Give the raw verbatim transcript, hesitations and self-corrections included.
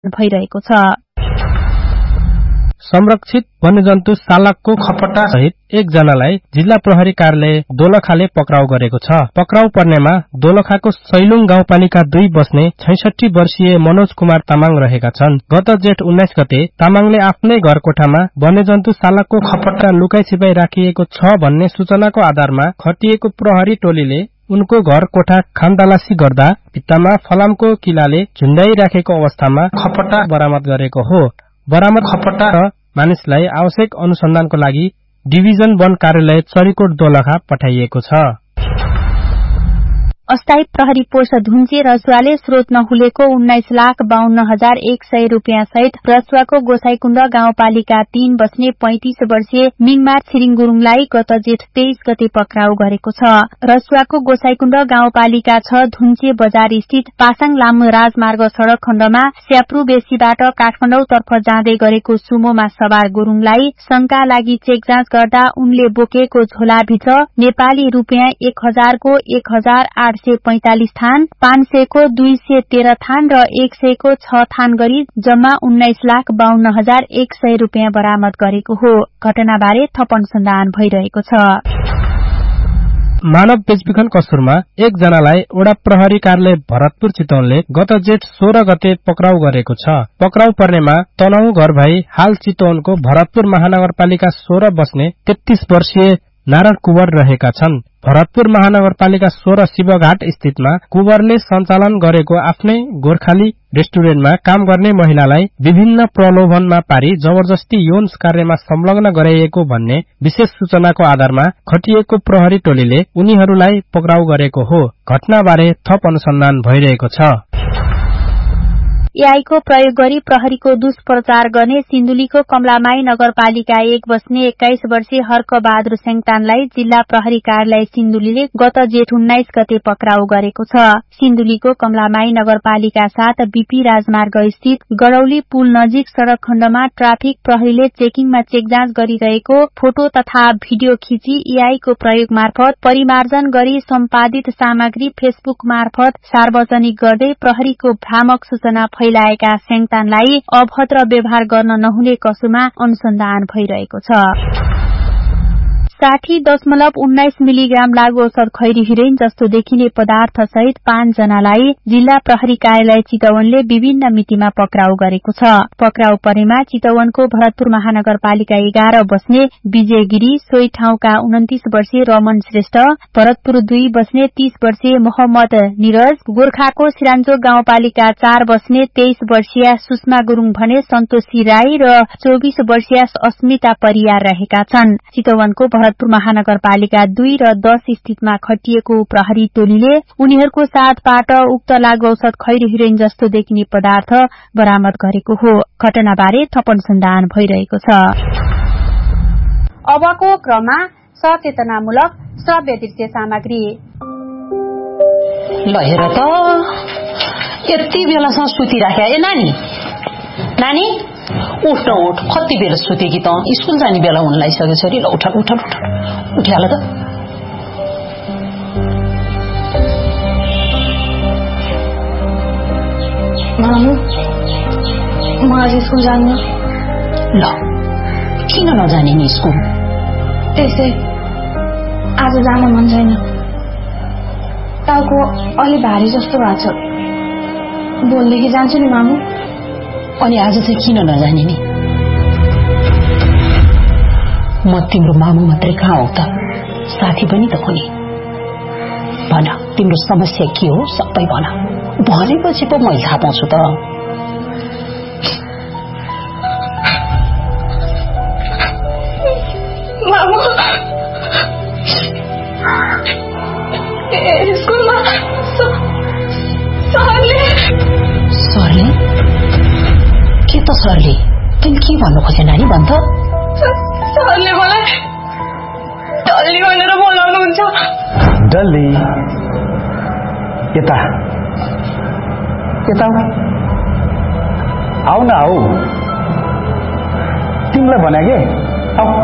भइरहेको छ। संरक्षित वन्यजन्तु सालकको खपटा सहित एकजनालाई जिल्ला प्रहरी कार्यालय दोलखाले पक्राउ गरेको छ। पक्राउ पर्नेमा दोलखाको सैलुङ गाउँपालिका दुई बस्ने छैसठी वर्षीय मनोज कुमार तामाङ रहेका छन्। गत जेठ उन्नाइस गते तामाङले आफ्नै घर कोठामा वन्यजन्तु सालकको खपटा लुकाई छिपाई राखिएको छ भन्ने सूचनाको आधारमा खटिएको प्रहरी टोलीले उनको घर कोठा खानतलासी गर्दा भित्तामा फलामको किलाले झुण्डाई राखेको अवस्थामा खपटा बरामद गरेको हो। बरामद खपटा र मानिसलाई आवश्यक अनुसन्धानको लागि डिभिजन वन कार्यालय चरीकोट दोलखा पठाइएको छ। अस्थायी प्रहरी पोस्ट धुन्चे रसुवाले स्रोत नहुलेको उन्नाइस लाख बाहन्न हजार एक सय रूपियाँ सहित रसुवाको गोसाईकुण्ड गाउँपालिका तीन बस्ने पैंतिस वर्षीय मिङमार छिरिङ गुरूङलाई गत जेठ तेइस गते पक्राउ गरेको छ। रसुवाको गोसाईकुण्ड गाउँपालिका छ धुन्चे बजार स्थित पासाङ लामो राजमार्ग सड़क खण्डमा स्याप्रु बेसीबाट काठमाडौँ तर्फ जाँदै गरेको सुमोमा सवार गुरूङलाई शंका लागि चेक जाँच गर्दा उनले बोकेको झोलाभित्र नेपाली रूपियाँ एक हजारको एक हजार आठ सय पैंतालिस थान, पाँच सयको दुई सय तेह्र थान र एक सयको छ थान गरी जम्मा उन्नाइस लाख बाहन्न हजार एक सय रूपियाँ बरामद गरेको हो। घटनाबारे थप अनुसन्धान भइरहेको छ। मानव बेचबिखन कसुरमा एकजनालाई ओडा प्रहरी कार्यालय भरतपुर चितवनले गत जेठ सोह्र गते पक्राउ गरेको छ। पक्राउ पर्नेमा तनहु घर भाइ हाल चितवनको भरतपुर महानगरपालिका सोह्र बस्ने तेत्तीस वर्षीय नारायण कुवर रहेका छन्। भरतपुर महानगरपालिका सोह्र शिवघाट स्थितमा कुवरले सञ्चालन गरेको आफ्नै गोर्खाली रेस्टुरेन्टमा काम गर्ने महिलालाई विभिन्न प्रलोभनमा पारी जबरजस्ती यौन कार्यमा संलग्न गराइएको भन्ने विशेष सूचनाको आधारमा खटिएको प्रहरी टोलीले उनीहरूलाई पक्राउ गरेको हो। घटनाबारे थप अनुसन्धान भइरहेको छ। एआई को प्रयोग गरी प्रहरीको दुष्प्रचार गर्ने सिन्धुलीको कमलामाई नगरपालिका एक बस्ने एक्काइस वर्षीय हर्क बहादुर सेङतानलाई जिल्ला प्रहरी कार्यालय सिन्धुलीले गत जेठ उन्नाइस गते पक्राउ गरेको छ। सिन्धुलीको कमलामाई नगरपालिका साथ बीपी राजमार्ग स्थित गडौली पुल नजिक सड़क खण्डमा ट्राफिक प्रहरीले चेकिङमा चेक जाँच गरिरहेको फोटो तथा भिडियो खिची एआई को प्रयोग मार्फत परिमार्जन गरी सम्पादित सामग्री फेसबुक मार्फत सार्वजनिक गर्दै प्रहरीको भ्रामक सूचना फैलाएका सेङतानलाई अभद्र व्यवहार गर्न नहुने कसुमा अनुसन्धान भइरहेको छ। साठी दशमलव उन्नाइस मिलिग्राम लागू औषध खैरी हिरोइन जस्तो देखिने पदार्थ सहित पाँच जनालाई जिल्ला प्रहरी कार्यालय चितवनले विभिन्न मितिमा पक्राउ गरेको छ। पक्राउ परेमा चितवनको भरतपुर महानगरपालिका एघार बस्ने विजय गिरी, सोही ठाउँका उन्तिस वर्षीय रमन श्रेष्ठ, भरतपुर दुई बस्ने तीस वर्षीय मोहम्मद निरज, गोर्खाको सिराञ्चोक गाउँपालिका चार बस्ने तेइस वर्षीय सुषमा गुरूङ भने सन्तोषी राई र चौबिस वर्षीय अस्मिता परियार रहेका छन्। चितवनको भरतपुर महानगरपालिका दुई र दस स्थितमा खटिएको प्रहरी टोलीले उनीहरूको साथबाट उक्त लागू औषध खैरी हिरोइन जस्तो देखिने पदार्थ बरामद गरेको हो। घटनाबारे थप अनुसन्धान भइरहेको छ। अबको क्रममा सचेतनामूलक श्रव्य दृश्य सामग्री। ल हेर त यति बेलासम्म सुतिराख्या। ए नानी नानी उठ न उठ, कति बेला सुतेकी त? स्कुल जाने बेला हुन लागिसकेको छ। ल उठ उठ उठ उठ्याल त। मामु म आज स्कुल जान्न। ल किन नजाने नि स्कुल? त्यसै आज जान मन छैन। टाउको अलि भारी जस्तो भएको छ। भोलिदेखि जान्छु नि मामु। अनि आज चाहिँ किन नजाने नि? म तिम्रो मामु मात्रै कहाँ हो त? साथी पनि त कुनै। भन तिम्रो समस्या के हो सबै भन। भनेपछि पो मैले थाहा पाउँछु त। मामु स्कुलमा सरले सरले के त? सरले तिमी के भन्नु खोजे नानी? भन् त। सरले मलाई डल्ली भनेर बोलाउनुहुन्छ। डल्ली यता यता आऊ न आऊ। तिमीलाई भने के आऊ।